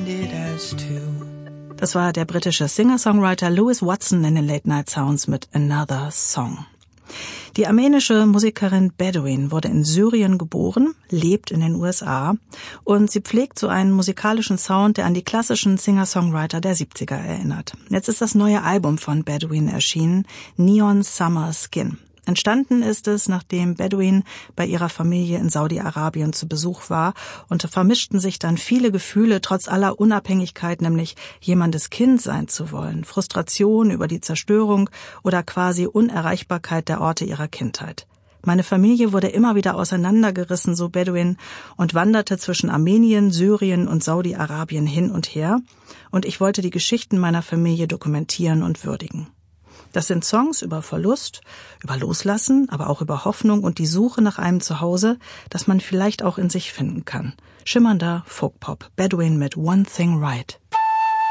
Das war der britische Singer-Songwriter Louis Watson in den Late Night Sounds mit Another Song. Die armenische Musikerin Bedouin wurde in Syrien geboren, lebt in den USA und sie pflegt so einen musikalischen Sound, der an die klassischen Singer-Songwriter der 70er erinnert. Jetzt ist das neue Album von Bedouin erschienen, Neon Summer Skin. Entstanden ist es, nachdem Bedouin bei ihrer Familie in Saudi-Arabien zu Besuch war und vermischten sich dann viele Gefühle trotz aller Unabhängigkeit, nämlich jemandes Kind sein zu wollen, Frustration über die Zerstörung oder quasi Unerreichbarkeit der Orte ihrer Kindheit. Meine Familie wurde immer wieder auseinandergerissen, so Bedouin, und wanderte zwischen Armenien, Syrien und Saudi-Arabien hin und her, und ich wollte die Geschichten meiner Familie dokumentieren und würdigen. Das sind Songs über Verlust, über Loslassen, aber auch über Hoffnung und die Suche nach einem Zuhause, das man vielleicht auch in sich finden kann. Schimmernder Folkpop, Bedouin mit One Thing Right.